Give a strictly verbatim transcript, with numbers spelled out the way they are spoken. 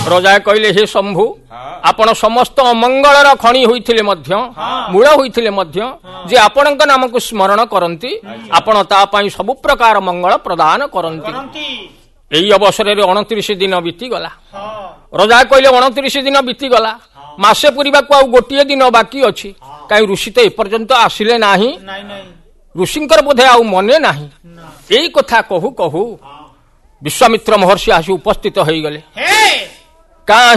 ରଜା କହିଲେ ହେ ଶମ୍ଭୁ ଆପଣ ସମସ୍ତ ଅମଙ୍ଗଳର ଖଣି ହୋଇଥିଲେ ମଧ୍ୟ ମୂଳ ହୋଇଥିଲେ ମଧ୍ୟ ଯେ ଆପଣଙ୍କ ନାମକୁ ସ୍ମରଣ କରନ୍ତି ଆପଣ ତା ପାଇଁ ସବୁ ପ୍ରକାର ମଙ୍ଗଳ ପ୍ରଦାନ କରନ୍ତି। ଏହି ଅବସରରେ ଅଣତିରିଶ ଦିନ ବିତିଗଲା। ରଜା କହିଲେ ଅଣତିରିଶ ଦିନ ବିତିଗଲା, ମାସେ ପୁରିବାକୁ ଆଉ ଗୋଟିଏ ଦିନ ବାକି ଅଛି, କାହିଁ ଋଷି ତ ଏପର୍ଯ୍ୟନ୍ତ ଆସିଲେ ନାହିଁ, ଋଷିଙ୍କର ବୋଧେ ଆଉ ମନେ ନାହିଁ। ଏଇ କଥା କହୁ କହୁ ବିଶ୍ୱାମିତ୍ର ମହର୍ଷି ଆସି ଉପସ୍ଥିତ ହୋଇଗଲେ। କାହିଁ